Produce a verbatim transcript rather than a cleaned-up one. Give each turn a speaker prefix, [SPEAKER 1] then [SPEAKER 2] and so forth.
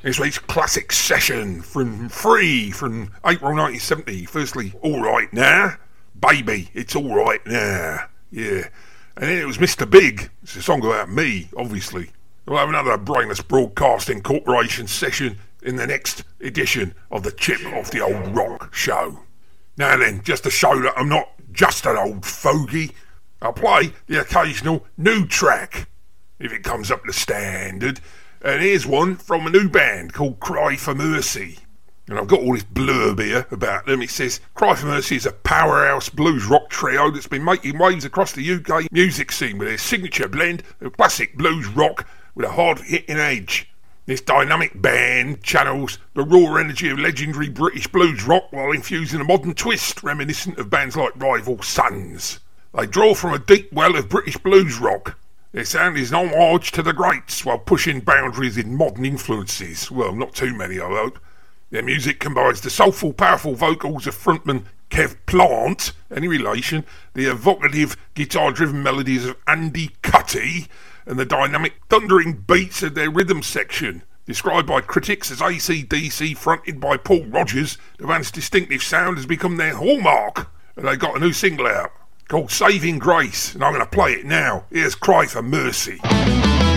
[SPEAKER 1] This week's classic session from Free from April nineteen seventy. Firstly, Alright Now. Baby, it's alright now. Yeah. And then it was Mister Big. It's a song about me, obviously. We'll have another Brainless Broadcasting Corporation session in the next edition of the Chip Off the Old Rock show. Now then, just to show that I'm not just an old fogey, I'll play the occasional new track, if it comes up to standard. And here's one from a new band called Cry for Mercy. And I've got all this blurb here about them. It says, Cry for Mercy is a powerhouse blues rock trio that's been making waves across the U K music scene with their signature blend of classic blues rock with a hard-hitting edge. This dynamic band channels the raw energy of legendary British blues rock while infusing a modern twist reminiscent of bands like Rival Sons. They draw from a deep well of British blues rock. Their sound is an homage to the greats while pushing boundaries in modern influences. Well, not too many, I hope. Their music combines the soulful, powerful vocals of frontman Kev Plant, any relation, the evocative, guitar-driven melodies of Andy Cutty, and the dynamic, thundering beats of their rhythm section. Described by critics as A C D C fronted by Paul Rogers, the band's distinctive sound has become their hallmark. And they got a new single out called Saving Grace, and I'm going to play it now. Here's Cry for Mercy.